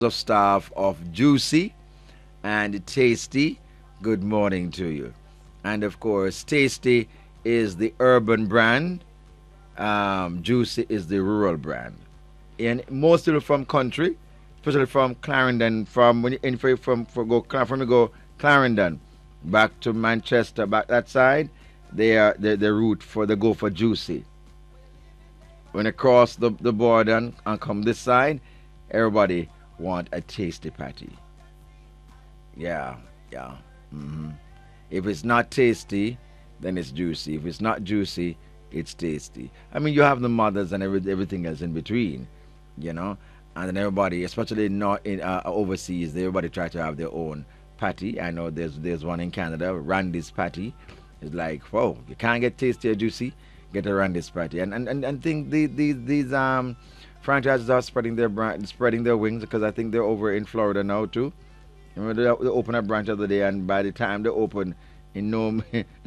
of staff of Juicy and Tasty. Good morning to you. And of course, Tasty is the urban brand. Juicy is the rural brand. And most people from country, especially from Clarendon, from when you in from go from you go Clarendon back to Manchester, back that side, they route for they go for Juicy. When they cross the border and come this side, everybody want a tasty patty. Yeah, yeah. hmm If it's not tasty, then it's juicy. If it's not juicy, it's tasty. I mean, you have the mothers and everything else in between, you know. And then everybody, especially not in overseas, everybody try to have their own patty. I know there's one in Canada, Randy's patty. It's like, whoa, you can't get tasty or juicy, get a Randy's patty. And think these franchises are spreading their wings because I think they're over in Florida now too. Remember they opened a branch the other day, and by the time they open, in no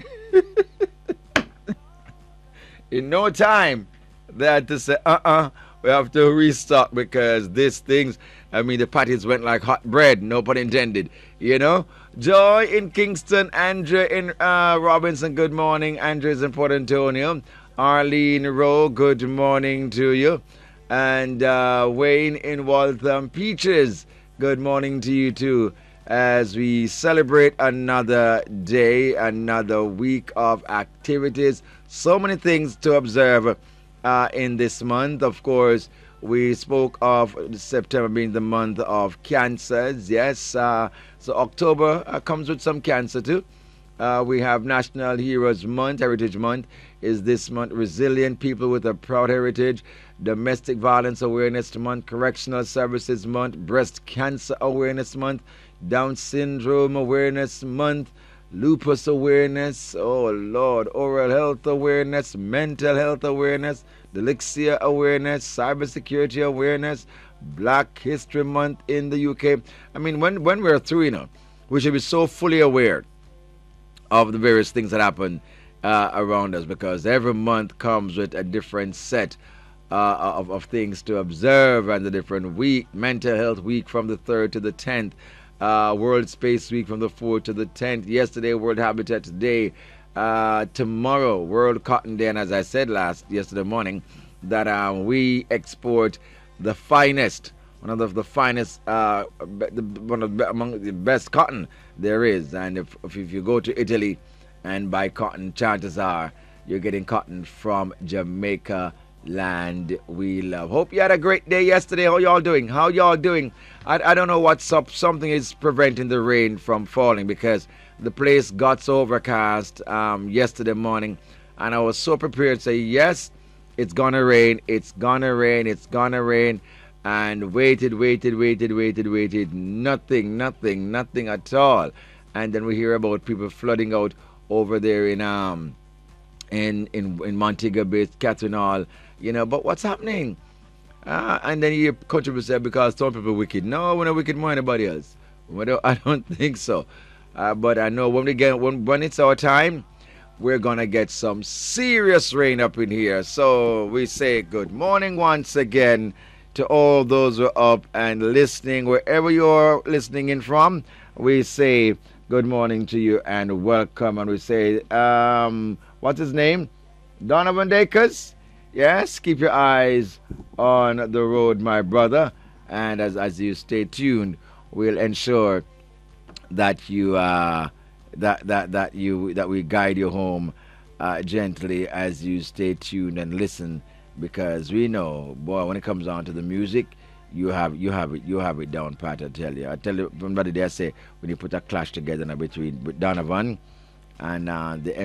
in no time, they had to say, we have to restock because these things, I mean, the patties went like hot bread, no pun intended, you know. Joy in Kingston, Andrea in Robinson, good morning. Andrea is in Port Antonio. Arlene Rowe, good morning to you. And Wayne in Waltham. Peaches, good morning to you too. As we celebrate another day, another week of activities. So many things to observe in this month. Of course, we spoke of September being the month of cancers. Yes, so October comes with some cancer too. We have National Heroes Month, Heritage Month is this month. Resilient People with a Proud Heritage. Domestic Violence Awareness Month, Correctional Services Month, Breast Cancer Awareness Month, Down Syndrome Awareness Month, Lupus Awareness, oh Lord, Oral Health Awareness, Mental Health Awareness, Dyslexia Awareness, Cybersecurity Awareness, Black History Month in the UK. I mean, when we're through, we should be so fully aware of the various things that happen around us because every month comes with a different set of things to observe and the different week. Mental Health Week from the 3rd to the 10th. World Space Week from the 4th to the 10th. Yesterday, World Habitat Day. Tomorrow, World Cotton Day. And as I said yesterday morning, that we export the finest, one of the finest, among the best cotton there is. And if you go to Italy and buy cotton, chances are you're getting cotton from Jamaica land we love. Hope you had a great day yesterday. How y'all doing? I don't know what's up. Something is preventing the rain from falling because the place got so overcast yesterday morning, and I was so prepared to say yes, it's gonna rain, and waited, nothing at all. And then we hear about people flooding out over there in Montego Bay, Catherine Hall, but what's happening? And then you contribute say because some people wicked. No, we're not wicked more than anybody else. I don't think so. But I know when it's our time, we're gonna get some serious rain up in here. So we say good morning once again to all those who are up and listening, wherever you're listening in from. We say good morning to you and welcome. And we say, what's his name? Donovan Dakers. Yes, keep your eyes on the road, my brother. And as you stay tuned, we'll ensure that you that we guide you home gently as you stay tuned and listen, because we know, boy, when it comes down to the music, you have it down pat. I tell you from the day I say when you put a clash together between Donovan and the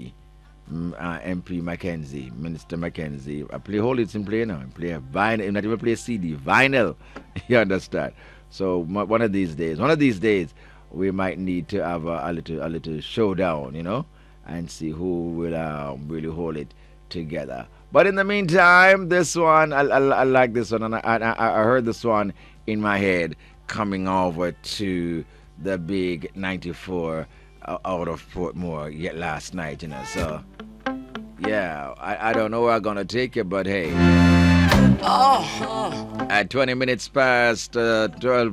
MP Mackenzie, Minister Mackenzie. I play whole it's in play now. I play a vinyl, not even play CD, vinyl. You understand? So one of these days, we might need to have a little showdown, and see who will really hold it together. But in the meantime, this one I like this one, and I heard this one in my head coming over to the big 94 out of Portmore yet last night. So yeah, I don't know where I'm gonna take you, but hey. Oh, At 20 minutes past 12